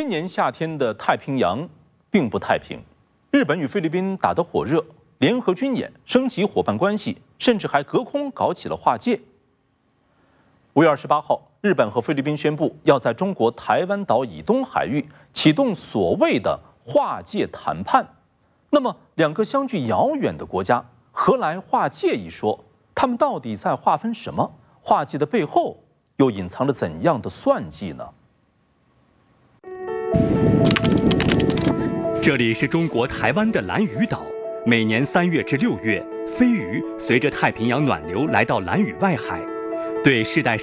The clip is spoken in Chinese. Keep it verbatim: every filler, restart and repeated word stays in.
今年夏天的太平洋并不太平，日本与菲律宾打得火热，联合军演，升级伙伴关系，甚至还隔空搞起了划界。五月二十八号，日本和菲律宾宣布要在中国台湾岛以东海域启动所谓的划界谈判。那么，两个相距遥远的国家何来划界一说？他们到底在划分什么？划界的背后又隐藏着怎样的算计呢？ 这里是中国台湾的兰屿岛，每年三月至六月，飞鱼随着太平洋暖流来到兰屿外海，对世代